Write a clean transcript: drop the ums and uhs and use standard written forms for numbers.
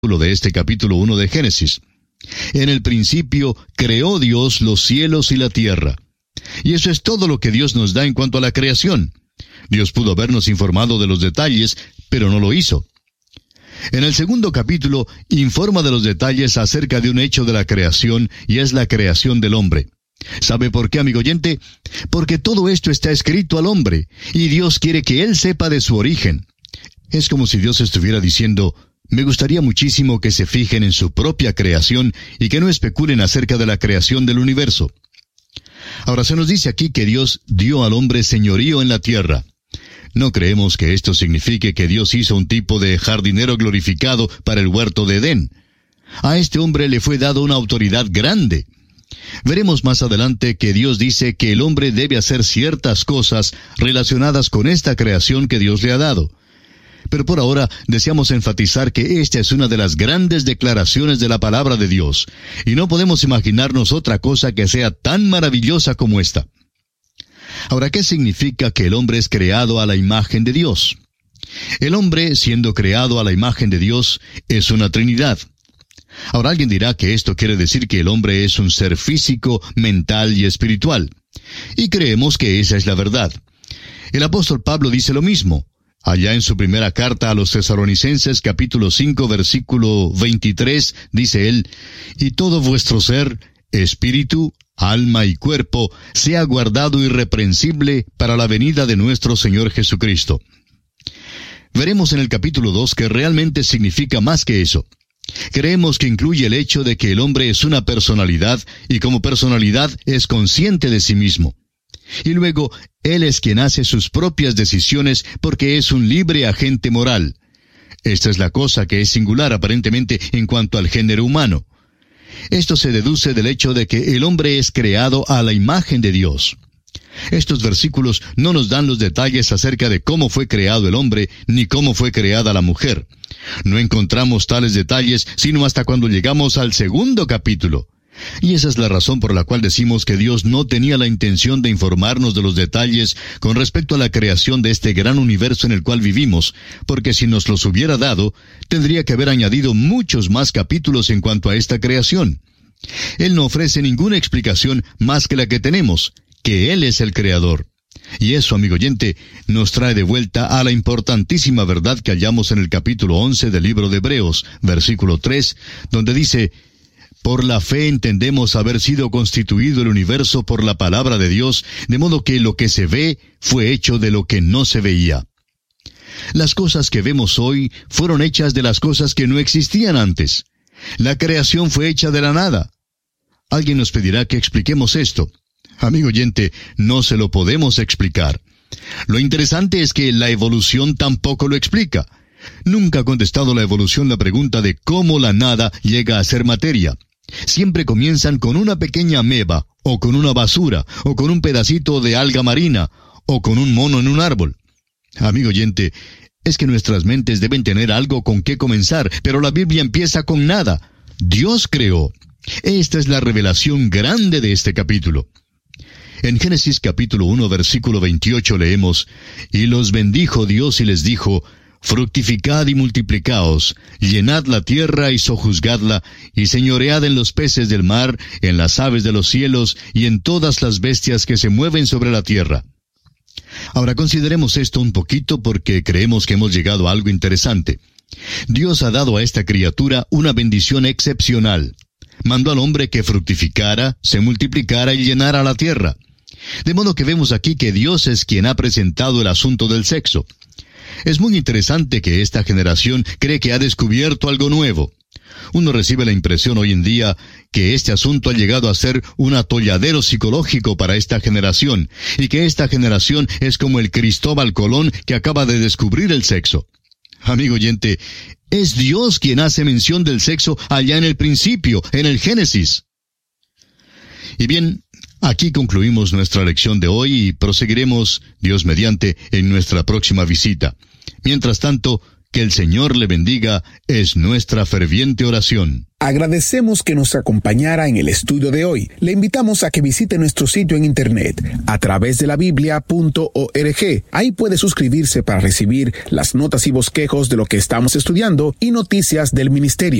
de este capítulo 1 de Génesis. En el principio creó Dios los cielos y la tierra. Y eso es todo lo que Dios nos da en cuanto a la creación. Dios pudo habernos informado de los detalles, pero no lo hizo. En el segundo capítulo, informa de los detalles acerca de un hecho de la creación, y es la creación del hombre. ¿Sabe por qué, amigo oyente? Porque todo esto está escrito al hombre, y Dios quiere que él sepa de su origen. Es como si Dios estuviera diciendo: me gustaría muchísimo que se fijen en su propia creación y que no especulen acerca de la creación del universo. Ahora se nos dice aquí que Dios dio al hombre señorío en la tierra. No creemos que esto signifique que Dios hizo un tipo de jardinero glorificado para el huerto de Edén. A este hombre le fue dado una autoridad grande. Veremos más adelante que Dios dice que el hombre debe hacer ciertas cosas relacionadas con esta creación que Dios le ha dado. Pero por ahora deseamos enfatizar que esta es una de las grandes declaraciones de la palabra de Dios, y no podemos imaginarnos otra cosa que sea tan maravillosa como esta. Ahora, ¿qué significa que el hombre es creado a la imagen de Dios? El hombre, siendo creado a la imagen de Dios, es una Trinidad. Ahora alguien dirá que esto quiere decir que el hombre es un ser físico, mental y espiritual. Y creemos que esa es la verdad. El apóstol Pablo dice lo mismo. Allá en su primera carta a los Tesalonicenses, capítulo 5, versículo 23, dice él: y todo vuestro ser, espíritu, alma y cuerpo, sea guardado irreprensible para la venida de nuestro Señor Jesucristo. Veremos en el capítulo 2 que realmente significa más que eso. Creemos que incluye el hecho de que el hombre es una personalidad, y como personalidad es consciente de sí mismo. Y luego, él es quien hace sus propias decisiones porque es un libre agente moral. Esta es la cosa que es singular aparentemente en cuanto al género humano. Esto se deduce del hecho de que el hombre es creado a la imagen de Dios. Estos versículos no nos dan los detalles acerca de cómo fue creado el hombre, ni cómo fue creada la mujer. No encontramos tales detalles sino hasta cuando llegamos al segundo capítulo. Y esa es la razón por la cual decimos que Dios no tenía la intención de informarnos de los detalles con respecto a la creación de este gran universo en el cual vivimos, porque si nos los hubiera dado, tendría que haber añadido muchos más capítulos en cuanto a esta creación. Él no ofrece ninguna explicación más que la que tenemos, que Él es el Creador. Y eso, amigo oyente, nos trae de vuelta a la importantísima verdad que hallamos en el capítulo 11 del libro de Hebreos, versículo 3, donde dice: por la fe entendemos haber sido constituido el universo por la palabra de Dios, de modo que lo que se ve fue hecho de lo que no se veía. Las cosas que vemos hoy fueron hechas de las cosas que no existían antes. La creación fue hecha de la nada. Alguien nos pedirá que expliquemos esto. Amigo oyente, no se lo podemos explicar. Lo interesante es que la evolución tampoco lo explica. Nunca ha contestado la evolución la pregunta de cómo la nada llega a ser materia. Siempre comienzan con una pequeña ameba, o con una basura, o con un pedacito de alga marina, o con un mono en un árbol. Amigo oyente, es que nuestras mentes deben tener algo con qué comenzar, pero la Biblia empieza con nada. Dios creó. Esta es la revelación grande de este capítulo. En Génesis capítulo 1, versículo 28 leemos: y los bendijo Dios y les dijo: fructificad y multiplicaos, llenad la tierra y sojuzgadla, y señoread en los peces del mar, en las aves de los cielos, y en todas las bestias que se mueven sobre la tierra. Ahora consideremos esto un poquito porque creemos que hemos llegado a algo interesante. Dios ha dado a esta criatura una bendición excepcional. Mandó al hombre que fructificara, se multiplicara y llenara la tierra. De modo que vemos aquí que Dios es quien ha presentado el asunto del sexo. Es muy interesante que esta generación cree que ha descubierto algo nuevo. Uno recibe la impresión hoy en día que este asunto ha llegado a ser un atolladero psicológico para esta generación, y que esta generación es como el Cristóbal Colón que acaba de descubrir el sexo. Amigo oyente, es Dios quien hace mención del sexo allá en el principio, en el Génesis. Y bien, aquí concluimos nuestra lección de hoy y proseguiremos, Dios mediante, en nuestra próxima visita. Mientras tanto, Que el Señor le bendiga es nuestra ferviente oración. Agradecemos que nos acompañara en el estudio de hoy. Le invitamos a que visite nuestro sitio en internet a través de la biblia.org. Ahí puede suscribirse para recibir las notas y bosquejos de lo que estamos estudiando y noticias del ministerio.